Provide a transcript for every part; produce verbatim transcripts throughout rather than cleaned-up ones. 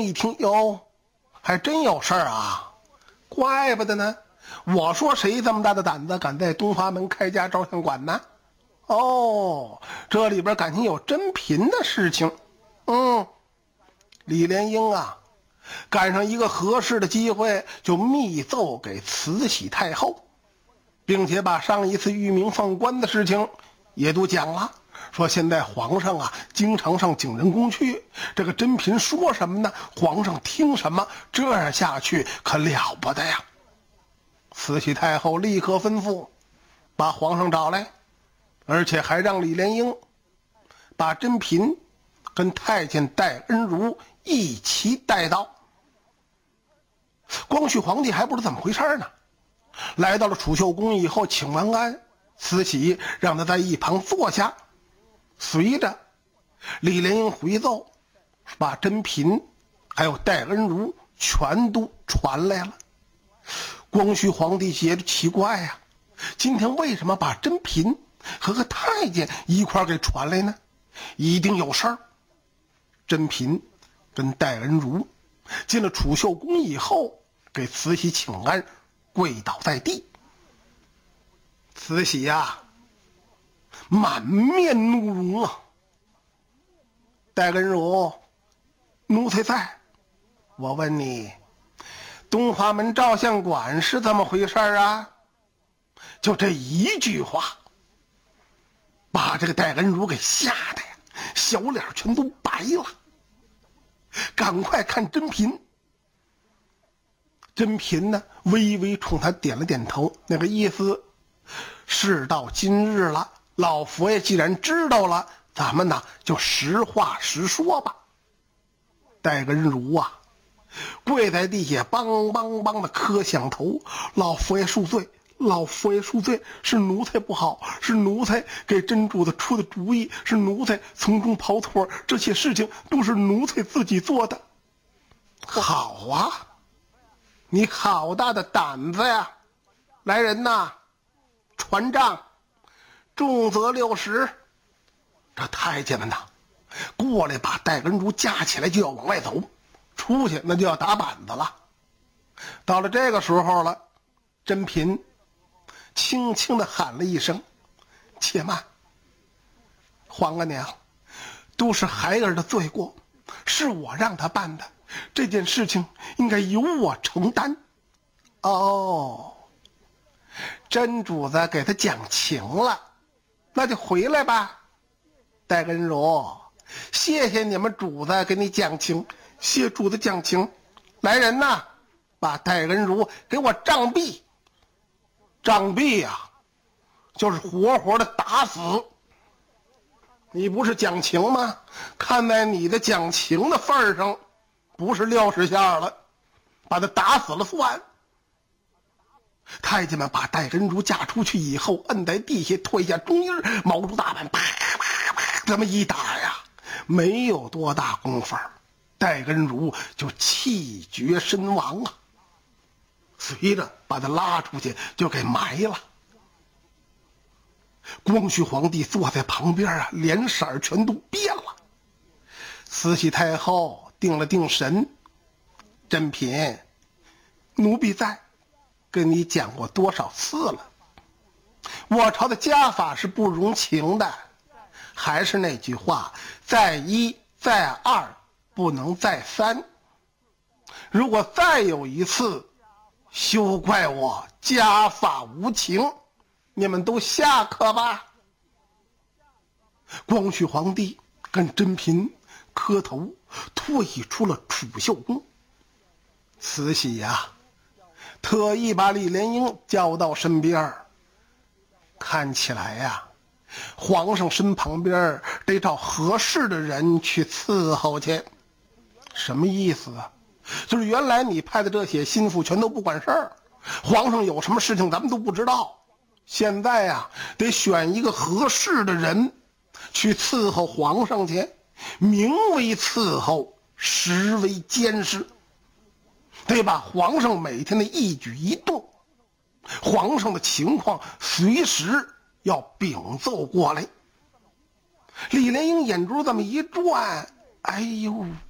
一听，哟，还真有事儿啊，怪不得呢。我说谁这么大的胆子，敢在东华门开家照相馆呢？哦，这里边感情有真嫔的事情。嗯，李莲英啊，赶上一个合适的机会，就密奏给慈禧太后，并且把上一次御明放官的事情也都讲了。说现在皇上啊，经常上景仁宫去，这个真嫔说什么呢，皇上听什么，这样下去可了不得呀。慈禧太后立刻吩咐把皇上找来，而且还让李莲英把真嫔跟太监戴恩如一起带到。光绪皇帝还不知怎么回事呢，来到了储秀宫以后，请完安，慈禧让他在一旁坐下，随着李莲英回奏，把真嫔还有戴恩如全都传来了。光绪皇帝觉得奇怪呀、啊，今天为什么把真嫔和个太监一块给传来呢？一定有事儿。真嫔跟戴恩如进了储秀宫以后，给慈禧请安，跪倒在地。慈禧呀、啊，满面怒容啊。戴恩如，奴才在。我问你，东华门照相馆是怎么回事啊？就这一句话，把这个戴恩如给吓得呀，小脸全都白了。赶快看真嫔。真嫔呢，微微冲他点了点头，那个意思，事到今日了，老佛爷既然知道了，咱们呢就实话实说吧。戴恩如啊，跪在地下梆梆梆的磕响头，老佛爷恕罪，老佛爷恕罪，是奴才不好，是奴才给真主子出的主意，是奴才从中跑腿，这些事情都是奴才自己做的。好啊，你好大的胆子呀！来人呐，传帐，重责六十。这太监们呐，过来把戴恩如架起来就要往外走，出去那就要打板子了。到了这个时候了，真嫔轻轻地喊了一声：“且慢！皇阿娘，都是孩儿的罪过，是我让他办的，这件事情应该由我承担。”哦，真主子给他讲情了，那就回来吧。戴恩如，谢谢你们主子给你讲情，谢主子讲情。来人呐，把戴恩如给我杖毙。杖毙呀、啊，就是活活的打死。你不是讲情吗？看在你的讲情的份上，不是六十下了，把他打死了算。太监们把戴恩如架出去以后，摁在地下，脱下中衣，毛竹大板，啪啪啪，这么一打呀，没有多大功夫，戴恩如就气绝身亡啊。随着把他拉出去，就给埋了。光绪皇帝坐在旁边啊，脸色全都变了。慈禧太后定了定神：“真嫔，奴婢在，跟你讲过多少次了？我朝的家法是不容情的，还是那句话，再一再二，不能再三。如果再有一次，休怪我家法无情，你们都下课吧。”光绪皇帝跟真嫔磕头，退出了储秀宫。慈禧呀、啊，特意把李莲英叫到身边，看起来呀、啊，皇上身旁边得找合适的人去伺候去。什么意思啊？就是原来你派的这些心腹全都不管事儿，皇上有什么事情咱们都不知道。现在呀、啊，得选一个合适的人去伺候皇上去，名为伺候，实为监视，得把皇上每天的一举一动，皇上的情况随时要禀奏过来。李莲英眼珠这么一转，哎呦，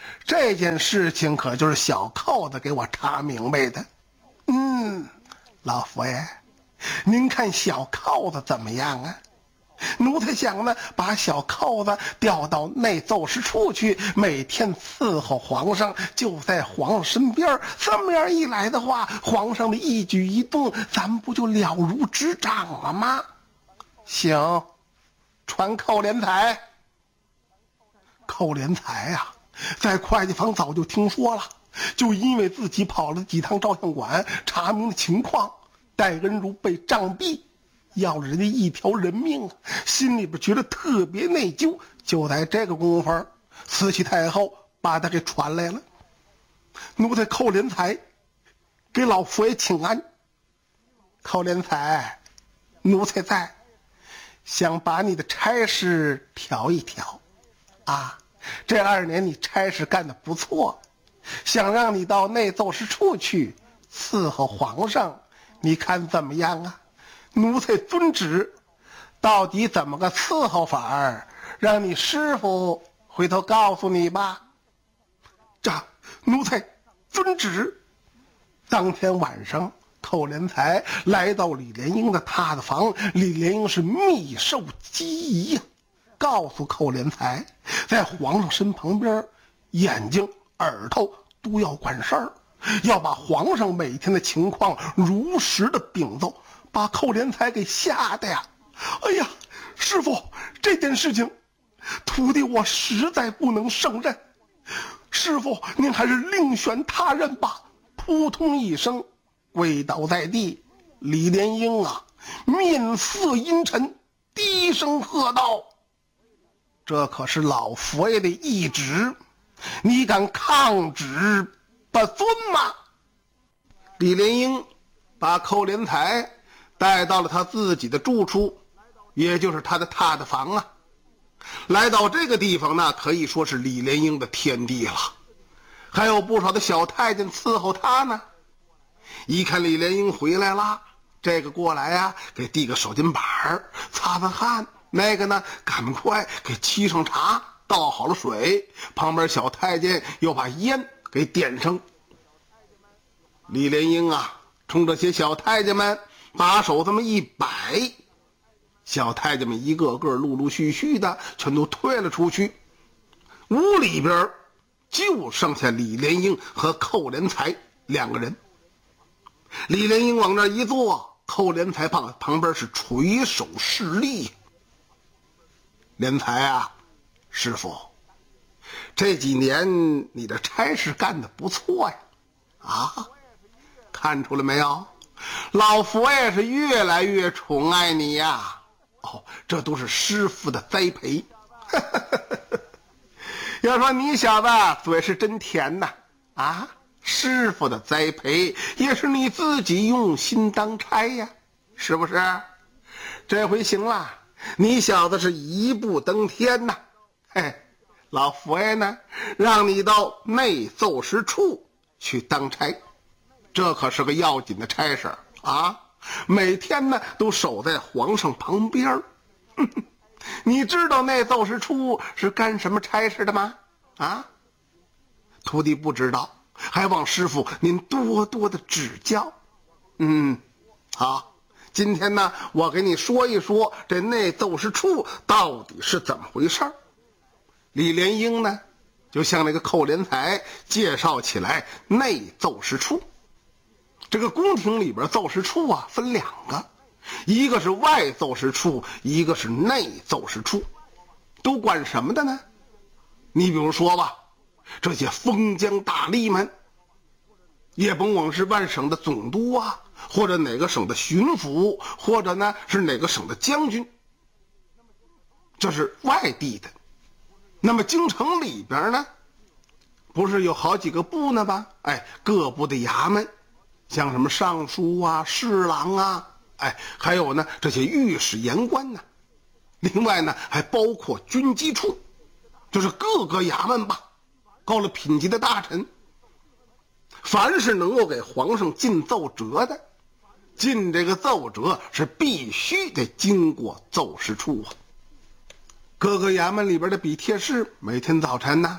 这件事情可就是小扣子给我查明白的。嗯，老佛爷，您看小扣子怎么样啊？奴才想呢，把小扣子调到内奏事处去，每天伺候皇上，就在皇上身边。这么样一来的话，皇上的一举一动，咱们不就了如指掌了吗？行，传寇连才。寇连才啊，在会计房早就听说了，就因为自己跑了几趟照相馆，查明了情况，戴恩如被杖毙，要了人家一条人命啊，心里边觉得特别内疚。就在这个功夫，慈禧太后把他给传来了。奴才寇连才给老佛爷请安。寇连才，奴才在，想把你的差事调一调啊。这二年你差事干得不错，想让你到内奏事处去伺候皇上，你看怎么样啊？奴才遵旨。到底怎么个伺候法儿，让你师傅回头告诉你吧。这奴才遵旨。当天晚上，寇连才来到李莲英的榻子房，李莲英是密受机宜呀，告诉寇连才，在皇上身旁边，眼睛耳朵都要管事儿，要把皇上每天的情况如实的禀奏，把寇连才给吓得呀！哎呀，师傅，这件事情徒弟我实在不能胜任，师傅您还是另选他人吧。扑通一声跪倒在地，李莲英啊，面色阴沉，低声喝道：这可是老佛爷的懿旨，你敢抗旨不遵吗？李莲英把寇连才带到了他自己的住处，也就是他的榻子房啊。来到这个地方呢，可以说是李莲英的天地了，还有不少的小太监伺候他呢。一看李莲英回来了，这个过来啊，给递个手巾板擦擦汗，那个呢赶快给沏上茶，倒好了水，旁边小太监又把烟给点上。李莲英啊，冲这些小太监们把手这么一摆，小太监们一个个陆陆续续的全都退了出去，屋里边就剩下李莲英和寇连才两个人。李莲英往那一坐，寇连才旁旁边是垂手侍立。连才啊，师傅，这几年你的差事干得不错呀，啊，看出来没有？老佛爷是越来越宠爱你呀。哦，这都是师傅的栽培。要说你小子嘴是真甜呐，啊，师傅的栽培也是你自己用心当差呀，是不是？这回行了，你小子是一步登天呐。嘿，老佛爷呢，让你到内奏事处去当差，这可是个要紧的差事啊！每天呢都守在皇上旁边。你知道内奏事处是干什么差事的吗？啊，徒弟不知道，还望师傅您多多的指教。嗯，好，今天呢我给你说一说这内奏事处到底是怎么回事。李莲英呢就向那个寇连才介绍起来内奏事处。这个宫廷里边奏事处啊分两个，一个是外奏事处，一个是内奏事处。都管什么的呢？你比如说吧，这些封疆大吏们，也甭管是外省的总督啊，或者哪个省的巡抚，或者呢是哪个省的将军，这是外地的。那么京城里边呢，不是有好几个部呢吧？哎，各部的衙门，像什么尚书啊、侍郎啊，哎，还有呢这些御史言官呢。另外呢还包括军机处，就是各个衙门吧，高了品级的大臣，凡是能够给皇上进奏折的，进这个奏折是必须得经过奏事处啊。各个衙门里边的笔帖式，每天早晨呢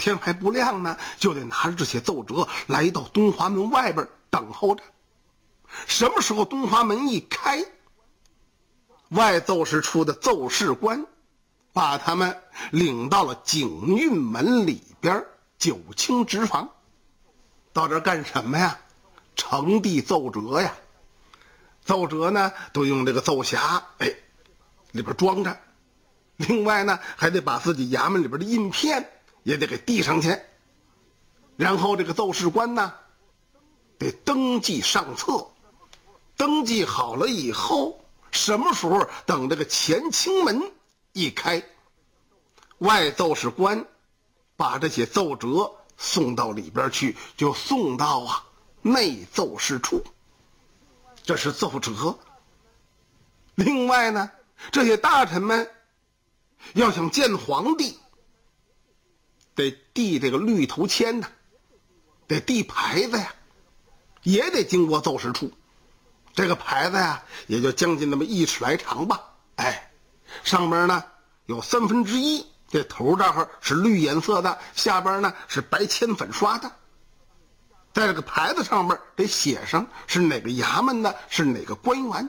天还不亮呢，就得拿着这些奏折来到东华门外边等候着。什么时候东华门一开，外奏事处的奏事官把他们领到了景运门里边九卿直房。到这儿干什么呀？呈递奏折呀。奏折呢都用这个奏匣哎里边装着，另外呢还得把自己衙门里边的印片也得给递上去，然后这个奏事官呢得登记上册。登记好了以后，什么时候等这个前清门一开，外奏事官把这些奏折送到里边去，就送到啊内奏事处。这是奏折。另外呢，这些大臣们要想见皇帝，得递这个绿头签呐，得递牌子呀，也得经过奏事处。这个牌子呀，也就将近那么一尺来长吧。哎，上面呢有三分之一，这头这儿是绿颜色的，下边呢是白铅粉刷的。在这个牌子上面得写上是哪个衙门的，是哪个官员，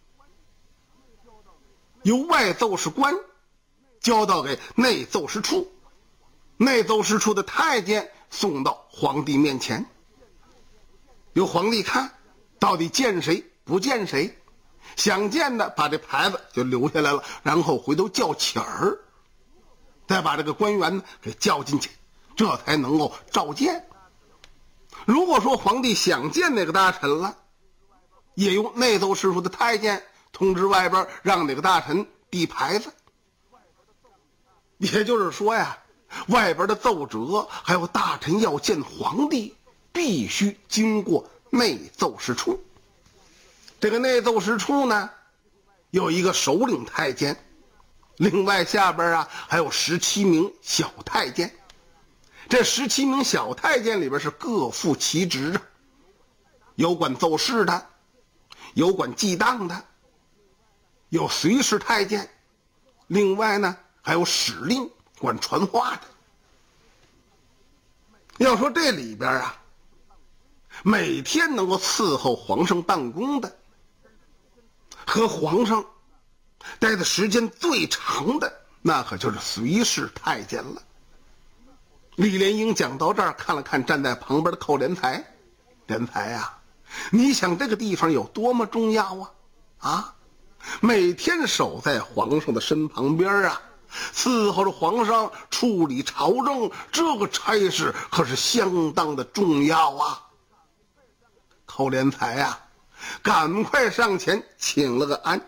由外奏事官交到给内奏事处，内奏事处的太监送到皇帝面前，由皇帝看到底见谁不见谁，想见的把这牌子就留下来了，然后回头叫起儿，再把这个官员呢给叫进去，这才能够召见。如果说皇帝想见哪个大臣了，也用内奏事处的太监通知外边让哪个大臣递牌子。也就是说呀，外边的奏折还有大臣要见皇帝，必须经过内奏事处。这个内奏事处呢有一个首领太监，另外下边啊还有十七名小太监。这十七名小太监里边是各负其职，有管奏事的，有管记当的，有随侍太监，另外呢还有使令管传话的。要说这里边啊，每天能够伺候皇上办公的，和皇上待的时间最长的，那可就是随侍太监了。李莲英讲到这儿，看了看站在旁边的寇连才，连才呀，你想这个地方有多么重要啊？啊，每天守在皇上的身旁边啊，伺候着皇上处理朝政，这个差事可是相当的重要啊。寇连才呀，赶快上前请了个安，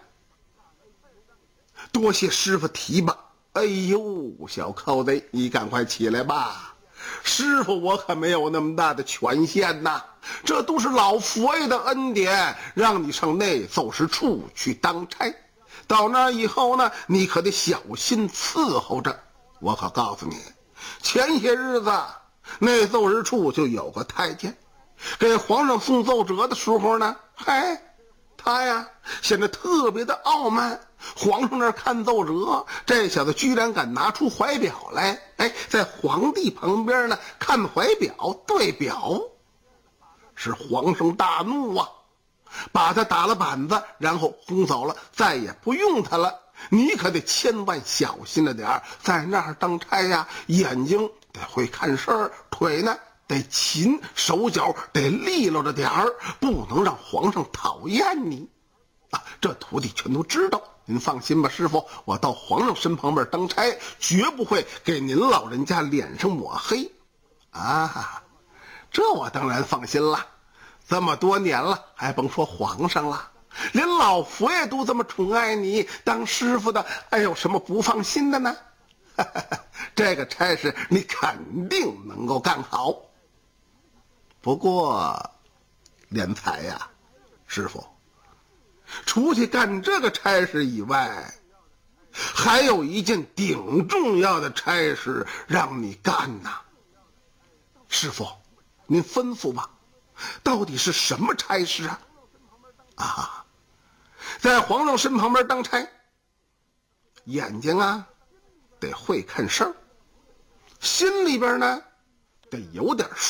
多谢师傅提拔。哎呦，小寇子，你赶快起来吧，师傅我可没有那么大的权限呐，这都是老佛爷的恩典，让你上内奏事处去当差，到那以后呢，你可得小心伺候着。我可告诉你，前些日子内奏事处就有个太监，给皇上送奏折的时候呢，嗨，他呀显得特别的傲慢。皇上那儿看奏折，这小子居然敢拿出怀表来，哎，在皇帝旁边呢看怀表对表，使皇上大怒啊，把他打了板子，然后轰走了，再也不用他了。你可得千万小心了点儿，在那儿当差呀，眼睛得会看事儿，腿呢得勤，手脚得利落着点儿，不能让皇上讨厌你啊！这徒弟全都知道。您放心吧，师傅，我到皇上身旁边当差，绝不会给您老人家脸上抹黑啊！这我当然放心了，这么多年了，还甭说皇上了，连老佛爷都这么宠爱你，当师傅的还有什么不放心的呢？这个差事你肯定能够干好。不过连才呀，师傅，除去干这个差事以外，还有一件顶重要的差事让你干呐。师傅，您吩咐吧，到底是什么差事啊？啊，在皇上身旁边当差，眼睛啊得会看事儿， 心里边呢得有点数。